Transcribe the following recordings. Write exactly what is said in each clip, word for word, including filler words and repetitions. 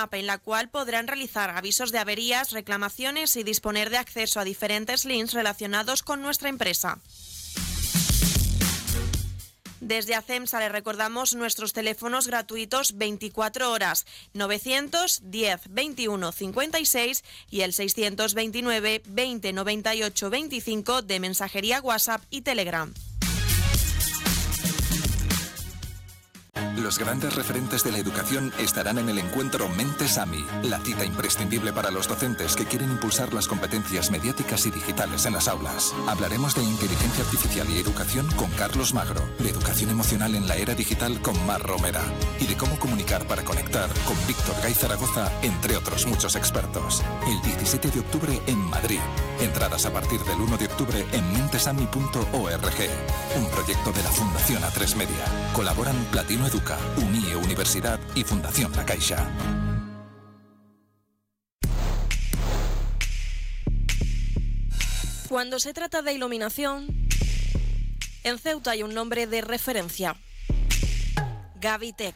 una app en la cual podrán realizar avisos de averías, reclamaciones y disponer de acceso a diferentes links relacionados con nuestra empresa. Desde ACEMSA le recordamos nuestros teléfonos gratuitos veinticuatro horas, novecientos diez veintiuno cincuenta y seis y el seiscientos veintinueve veinte noventa y ocho veinticinco de mensajería WhatsApp y Telegram. Los grandes referentes de la educación estarán en el encuentro Mentes A M I, la cita imprescindible para los docentes que quieren impulsar las competencias mediáticas y digitales en las aulas. Hablaremos de inteligencia artificial y educación con Carlos Magro, de educación emocional en la era digital con Mar Romera y de cómo comunicar para conectar con Víctor Gay Zaragoza, entre otros muchos expertos. El diecisiete de octubre en Madrid. Entradas a partir del uno de octubre en mentesami punto org. Un proyecto de la Fundación A tres Media. Colaboran Platino Educa, UNIE Universidad y Fundación La Caixa. Cuando se trata de iluminación, en Ceuta hay un nombre de referencia: Gavitec.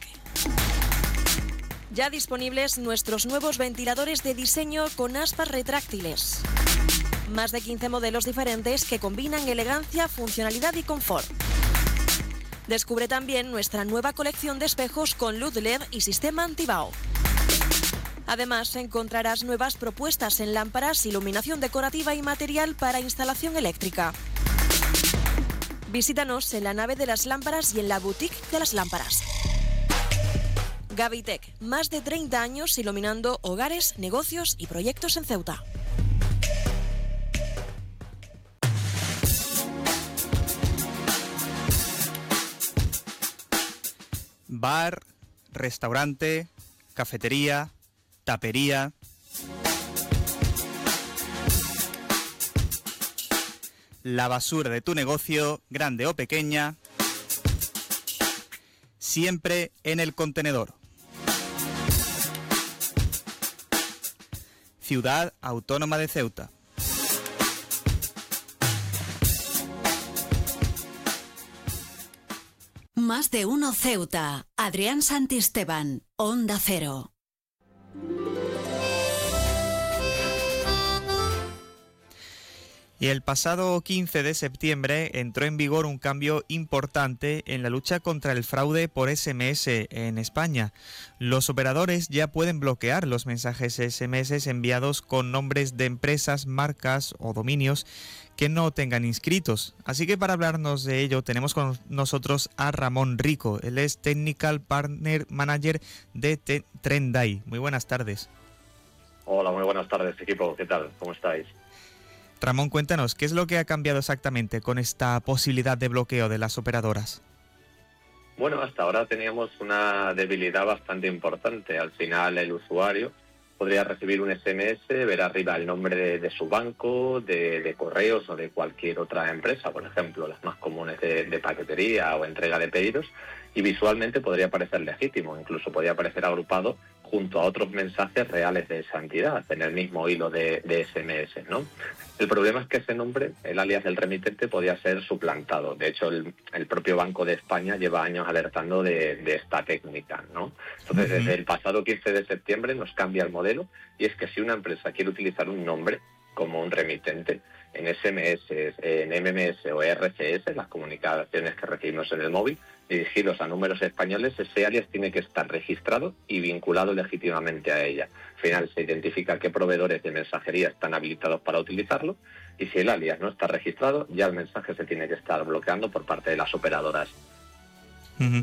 Ya disponibles nuestros nuevos ventiladores de diseño con aspas retráctiles. Más de quince modelos diferentes que combinan elegancia, funcionalidad y confort. Descubre también nuestra nueva colección de espejos con luz L E D y sistema antibao. Además, encontrarás nuevas propuestas en lámparas, iluminación decorativa y material para instalación eléctrica. Visítanos en la nave de las lámparas y en la boutique de las lámparas. Gavitec, más de treinta años iluminando hogares, negocios y proyectos en Ceuta. Bar, restaurante, cafetería, tapería. La basura de tu negocio, grande o pequeña, siempre en el contenedor. Ciudad Autónoma de Ceuta. Más de uno Ceuta. Adrián Santisteban, Onda Cero. Y el pasado quince de septiembre entró en vigor un cambio importante en la lucha contra el fraude por ese eme ese en España. Los operadores ya pueden bloquear los mensajes ese eme ese enviados con nombres de empresas, marcas o dominios que no tengan inscritos. Así que para hablarnos de ello tenemos con nosotros a Ramón Rico. Él es Technical Partner Manager de Trendai. Muy buenas tardes. Hola, muy buenas tardes, equipo. ¿Qué tal? ¿Cómo estáis? Ramón, cuéntanos, ¿qué es lo que ha cambiado exactamente con esta posibilidad de bloqueo de las operadoras? Bueno, hasta ahora teníamos una debilidad bastante importante. Al final el usuario podría recibir un ese eme ese, ver arriba el nombre de, de su banco, de, de correos o de cualquier otra empresa, por ejemplo, las más comunes de, de paquetería o entrega de pedidos, y visualmente podría parecer legítimo, incluso podría aparecer agrupado junto a otros mensajes reales de esa entidad, en el mismo hilo de, de ese eme ese, ¿no? El problema es que ese nombre, el alias del remitente, podía ser suplantado. De hecho, el, el propio Banco de España lleva años alertando de, de esta técnica, ¿no? Entonces, desde el pasado quince de septiembre nos cambia el modelo, y es que si una empresa quiere utilizar un nombre como un remitente en ese eme ese, en eme eme ese o erre ce ese, las comunicaciones que recibimos en el móvil, dirigidos a números españoles, ese alias tiene que estar registrado y vinculado legítimamente a ella. Al final se identifica qué proveedores de mensajería están habilitados para utilizarlo, y si el alias no está registrado, ya el mensaje se tiene que estar bloqueando por parte de las operadoras. Uh-huh.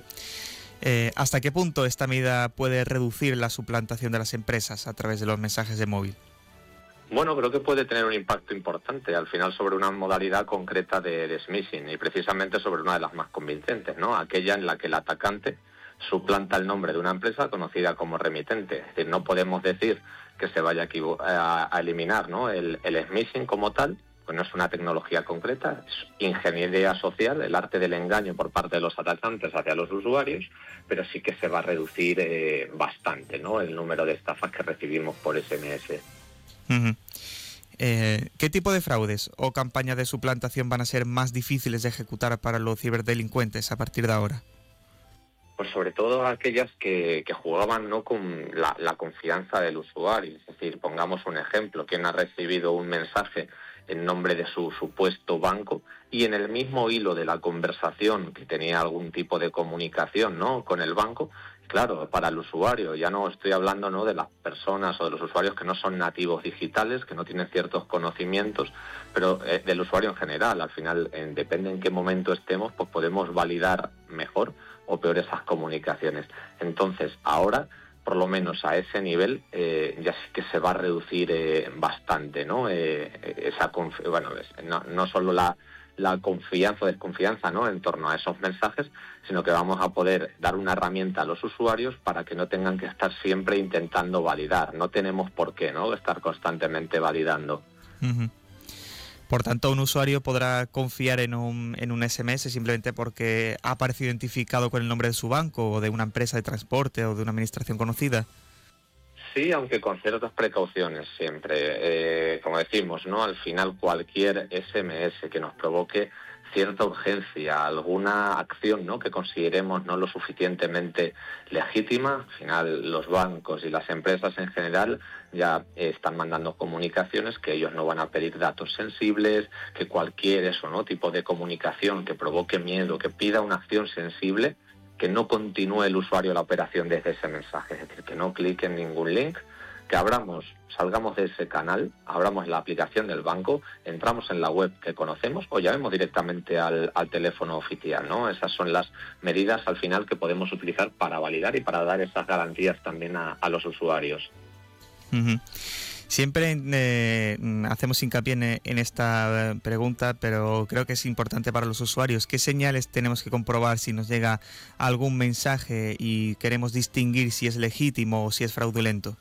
Eh, ¿Hasta qué punto esta medida puede reducir la suplantación de las empresas a través de los mensajes de móvil? Bueno, creo que puede tener un impacto importante al final sobre una modalidad concreta de, de smishing, y precisamente sobre una de las más convincentes, ¿no? Aquella en la que el atacante suplanta el nombre de una empresa conocida como remitente. Es decir, no podemos decir que se vaya a, a eliminar, ¿no?, el, el smishing como tal, pues no es una tecnología concreta, es ingeniería social, el arte del engaño por parte de los atacantes hacia los usuarios, pero sí que se va a reducir eh, bastante, ¿no?, el número de estafas que recibimos por ese eme ese. Uh-huh. Eh, ¿Qué tipo de fraudes o campañas de suplantación van a ser más difíciles de ejecutar para los ciberdelincuentes a partir de ahora? Pues sobre todo aquellas que, que jugaban no con la, la confianza del usuario. Es decir, pongamos un ejemplo, quien ha recibido un mensaje en nombre de su supuesto banco y en el mismo hilo de la conversación que tenía algún tipo de comunicación, ¿no?, con el banco. Claro, para el usuario, ya no estoy hablando, ¿no?, de las personas o de los usuarios que no son nativos digitales, que no tienen ciertos conocimientos, pero eh, del usuario en general. Al final, eh, depende en qué momento estemos, pues podemos validar mejor o peor esas comunicaciones. Entonces, ahora, por lo menos a ese nivel, eh, ya sí que se va a reducir eh, bastante, ¿no? Eh, esa confi- bueno, no, no solo la, la confianza o desconfianza, ¿no?, en torno a esos mensajes, sino que vamos a poder dar una herramienta a los usuarios para que no tengan que estar siempre intentando validar. No tenemos por qué, ¿no?, estar constantemente validando. Uh-huh. Por tanto, un usuario podrá confiar en un, en un S M S simplemente porque ha aparecido identificado con el nombre de su banco o de una empresa de transporte o de una administración conocida. Sí, aunque con ciertas precauciones siempre. Eh, como decimos, ¿no?, al final cualquier S M S que nos provoque cierta urgencia, alguna acción, ¿no?, que consideremos no lo suficientemente legítima, al final los bancos y las empresas en general ya eh, están mandando comunicaciones que ellos no van a pedir datos sensibles, que cualquier eso, ¿no?, tipo de comunicación que provoque miedo, que pida una acción sensible, que no continúe el usuario la operación desde ese mensaje, es decir, que no clique en ningún link, que abramos, salgamos de ese canal, abramos la aplicación del banco, entramos en la web que conocemos o llamemos directamente al, al teléfono oficial, ¿no? Esas son las medidas al final que podemos utilizar para validar y para dar esas garantías también a, a los usuarios. Uh-huh. Siempre eh, hacemos hincapié en, en esta pregunta, pero creo que es importante para los usuarios. ¿Qué señales tenemos que comprobar si nos llega algún mensaje y queremos distinguir si es legítimo o si es fraudulento?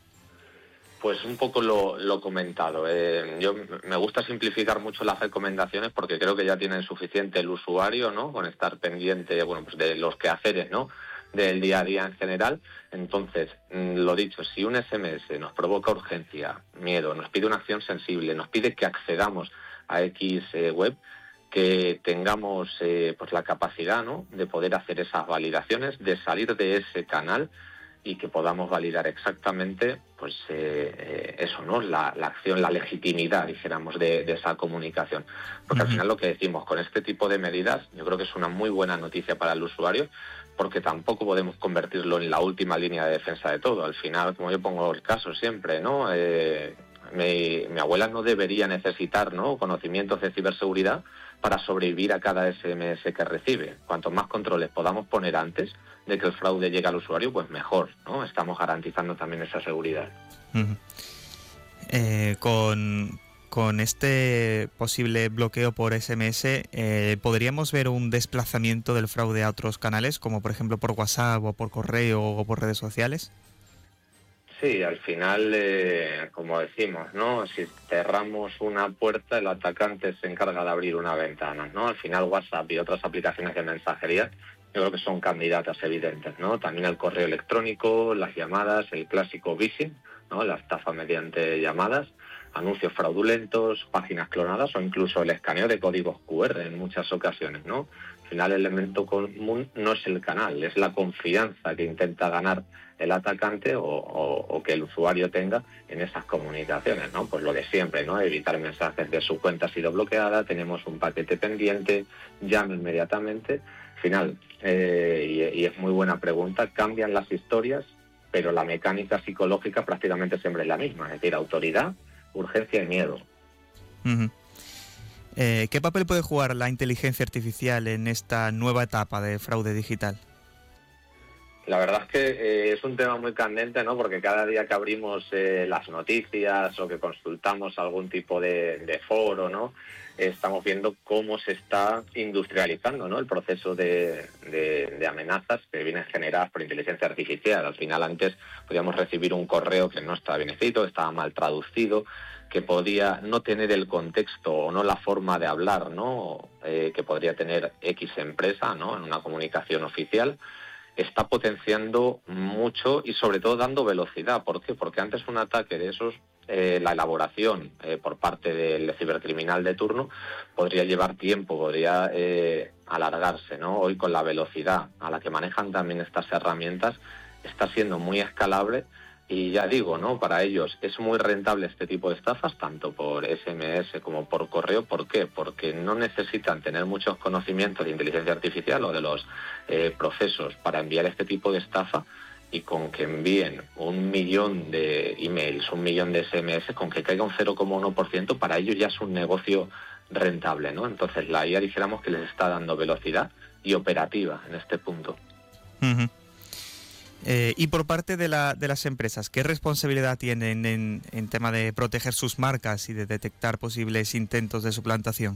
Pues un poco lo, lo comentado. Eh, yo me gusta simplificar mucho las recomendaciones porque creo que ya tiene suficiente el usuario, ¿no?, con estar pendiente, bueno, pues de los quehaceres, ¿no?, del día a día en general. Entonces, lo dicho, si un S M S nos provoca urgencia, miedo, nos pide una acción sensible, nos pide que accedamos a X eh, web, que tengamos eh, pues la capacidad, ¿no?, de poder hacer esas validaciones, de salir de ese canal y que podamos validar exactamente, pues eh, eh, eso, ¿no?, la, la acción, la legitimidad, dijéramos, de, de esa comunicación. Porque uh-huh. al final lo que decimos, con este tipo de medidas, yo creo que es una muy buena noticia para el usuario, porque tampoco podemos convertirlo en la última línea de defensa de todo. Al final, como yo pongo el caso siempre, ¿no?, eh, mi, mi abuela no debería necesitar, ¿no?, conocimientos de ciberseguridad para sobrevivir a cada S M S que recibe. Cuanto más controles podamos poner antes de que el fraude llegue al usuario, pues mejor, ¿no? Estamos garantizando también esa seguridad. Uh-huh. Eh, con, con este posible bloqueo por S M S, eh, ¿podríamos ver un desplazamiento del fraude a otros canales, como por ejemplo por WhatsApp o por correo o por redes sociales? Sí, al final, eh, como decimos, ¿no?, si cerramos una puerta, el atacante se encarga de abrir una ventana, ¿no? Al final WhatsApp y otras aplicaciones de mensajería yo creo que son candidatas evidentes, ¿no? También el correo electrónico, las llamadas, el clásico phishing, ¿no?, la estafa mediante llamadas, anuncios fraudulentos, páginas clonadas o incluso el escaneo de códigos cu erre en muchas ocasiones, ¿no? Al final el elemento común no es el canal, es la confianza que intenta ganar el atacante o, o, o que el usuario tenga en esas comunicaciones, ¿no? Pues lo de siempre, ¿no? Evitar mensajes de su cuenta ha sido bloqueada, tenemos un paquete pendiente, llame inmediatamente. Al final, eh, y, y es muy buena pregunta, cambian las historias, pero la mecánica psicológica prácticamente siempre es la misma, es decir, autoridad, urgencia y miedo. Uh-huh. Eh, ¿Qué papel puede jugar la inteligencia artificial en esta nueva etapa de fraude digital? La verdad es que eh, es un tema muy candente, ¿no? Porque cada día que abrimos eh, las noticias o que consultamos algún tipo de, de foro, ¿no?, estamos viendo cómo se está industrializando, ¿no?, el proceso de, de, de amenazas que vienen generadas por inteligencia artificial. Al final, antes podíamos recibir un correo que no estaba bien escrito, estaba mal traducido, que podía no tener el contexto o no la forma de hablar, ¿no?, eh, que podría tener X empresa, ¿no?, en una comunicación oficial. Está potenciando mucho y sobre todo dando velocidad. ¿Por qué? Porque antes un ataque de esos eh, la elaboración eh, por parte del cibercriminal de turno podría llevar tiempo, podría eh, alargarse, ¿no? Hoy, con la velocidad a la que manejan también estas herramientas, está siendo muy escalable. Y ya digo, ¿no? Para ellos es muy rentable este tipo de estafas, tanto por S M S como por correo. ¿Por qué? Porque no necesitan tener muchos conocimientos de inteligencia artificial o de los eh, procesos para enviar este tipo de estafa, y con que envíen un millón de emails, un millón de S M S, con que caiga un cero coma uno por ciento, para ellos ya es un negocio rentable, ¿no? Entonces la I A, dijéramos que les está dando velocidad y operativa en este punto. Uh-huh. Eh, y por parte de, la, de las empresas, ¿qué responsabilidad tienen en, en tema de proteger sus marcas y de detectar posibles intentos de suplantación?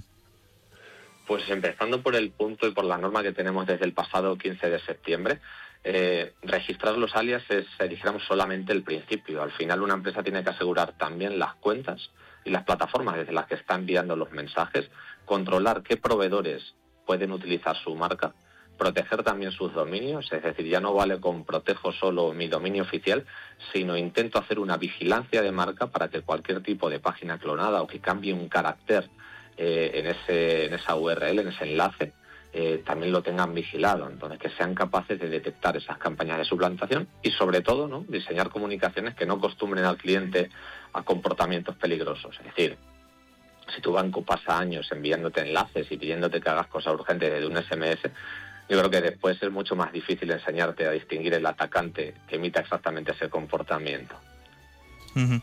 Pues empezando por el punto y por la norma que tenemos desde el pasado quince de septiembre, eh, registrar los alias es, eh, dijéramos, solamente el principio. Al final una empresa tiene que asegurar también las cuentas y las plataformas desde las que está enviando los mensajes, controlar qué proveedores pueden utilizar su marca, proteger también sus dominios, es decir, ya no vale con protejo solo mi dominio oficial, sino intento hacer una vigilancia de marca para que cualquier tipo de página clonada o que cambie un carácter eh, en, ese, en esa U R L, en ese enlace, eh, también lo tengan vigilado. Entonces, que sean capaces de detectar esas campañas de suplantación y, sobre todo, ¿no?, diseñar comunicaciones que no acostumbren al cliente a comportamientos peligrosos. Es decir, si tu banco pasa años enviándote enlaces y pidiéndote que hagas cosas urgentes desde un S M S, yo creo que después es mucho más difícil enseñarte a distinguir el atacante que imita exactamente ese comportamiento. Uh-huh.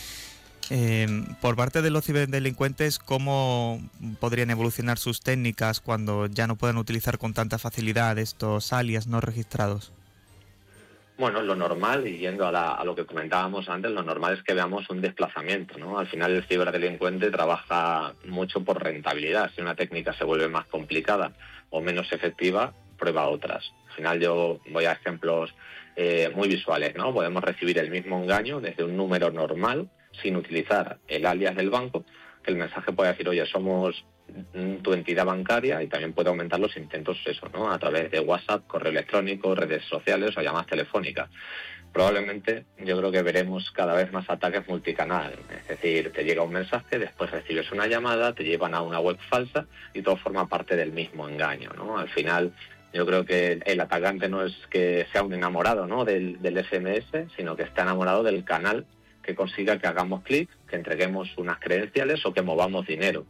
Eh, por parte de los ciberdelincuentes, ¿cómo podrían evolucionar sus técnicas cuando ya no puedan utilizar con tanta facilidad estos alias no registrados? Bueno, lo normal, y yendo a, la, a lo que comentábamos antes, lo normal es que veamos un desplazamiento, ¿no? Al final el ciberdelincuente trabaja mucho por rentabilidad. Si una técnica se vuelve más complicada o menos efectiva, prueba otras. Al final yo voy a ejemplos eh, muy visuales, ¿no? Podemos recibir el mismo engaño desde un número normal, sin utilizar el alias del banco, que el mensaje puede decir, oye, somos tu entidad bancaria, y también puede aumentar los intentos, eso, ¿no?, a través de WhatsApp, correo electrónico, redes sociales o llamadas telefónicas. Probablemente yo creo que veremos cada vez más ataques multicanal, es decir, te llega un mensaje, después recibes una llamada, te llevan a una web falsa y todo forma parte del mismo engaño, ¿no? Al final yo creo que el atacante no es que sea un enamorado, ¿no?, del, del S M S, sino que está enamorado del canal que consiga que hagamos clic, que entreguemos unas credenciales o que movamos dinero.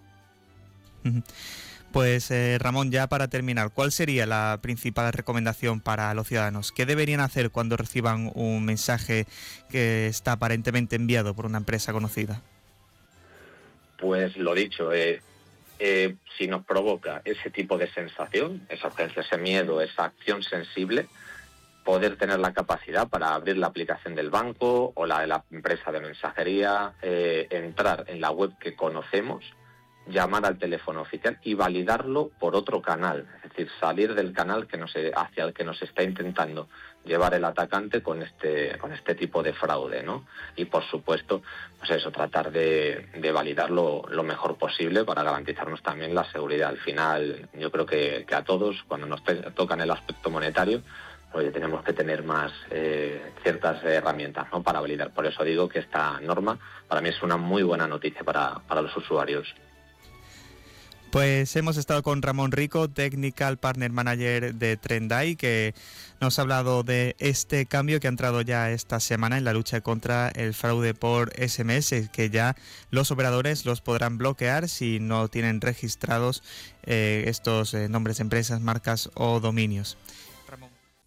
Pues eh, Ramón, ya para terminar, ¿cuál sería la principal recomendación para los ciudadanos? ¿Qué deberían hacer cuando reciban un mensaje que está aparentemente enviado por una empresa conocida? Pues lo dicho, eh, eh, si nos provoca ese tipo de sensación, esa urgencia, ese miedo, esa acción sensible, poder tener la capacidad para abrir la aplicación del banco o la de la empresa de mensajería, eh, entrar en la web que conocemos, llamar al teléfono oficial y validarlo por otro canal, es decir, salir del canal que nos, hacia el que nos está intentando llevar el atacante con este con este tipo de fraude, ¿no? Y por supuesto, pues eso, tratar de, de validarlo lo mejor posible para garantizarnos también la seguridad. Al final, yo creo que, que a todos, cuando nos te, tocan el aspecto monetario, pues tenemos que tener más eh, ciertas herramientas, ¿no?, para validar. Por eso digo que esta norma para mí es una muy buena noticia para, para los usuarios. Pues hemos estado con Ramón Rico, Technical Partner Manager de Trendai, que nos ha hablado de este cambio que ha entrado ya esta semana en la lucha contra el fraude por S M S, que ya los operadores los podrán bloquear si no tienen registrados eh, estos eh, nombres de empresas, marcas o dominios. Ramón.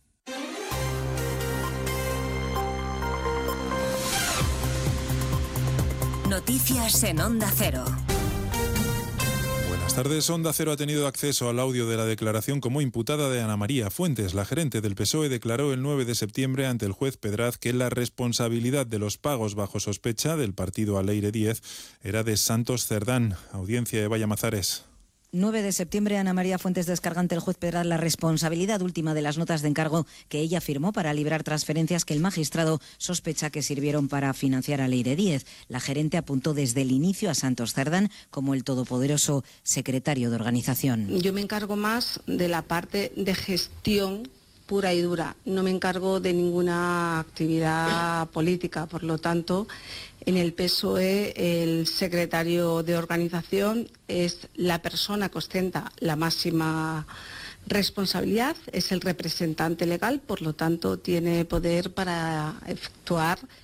Noticias en Onda Cero. Buenas tardes. Onda Cero ha tenido acceso al audio de la declaración como imputada de Ana María Fuentes. La gerente del P S O E declaró el nueve de septiembre ante el juez Pedraz que la responsabilidad de los pagos bajo sospecha del partido Aleire diez era de Santos Cerdán. Audiencia de Vallamazares. nueve de septiembre, Ana María Fuentes descarga ante el juez Pedraz la responsabilidad última de las notas de encargo que ella firmó para librar transferencias que el magistrado sospecha que sirvieron para financiar a Aleire diez. La gerente apuntó desde el inicio a Santos Cerdán como el todopoderoso secretario de organización. Yo me encargo más de la parte de gestión pura y dura. No me encargo de ninguna actividad política, por lo tanto, en el P S O E el secretario de organización es la persona que ostenta la máxima responsabilidad, es el representante legal, por lo tanto tiene poder para efectuar